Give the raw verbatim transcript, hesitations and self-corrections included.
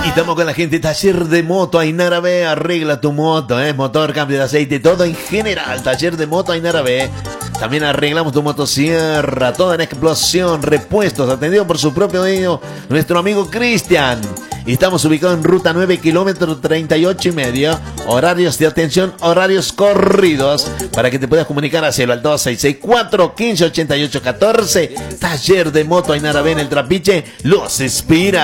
Y estamos con la gente Taller de Moto Ainara B. Arregla tu moto, ¿eh? Motor, cambio de aceite, todo en general. Taller de Moto Ainara B. También arreglamos tu motosierra, toda en explosión, repuestos, atendido por su propio dueño, nuestro amigo Cristian. Y estamos ubicados en ruta nueve, kilómetro treinta y ocho y medio. Horarios de atención, horarios corridos. Para que te puedas comunicar, hacia al dos seis seis cuatro, uno cinco, ocho ocho uno cuatro. Taller de Moto Ainara B en el Trapiche los inspira.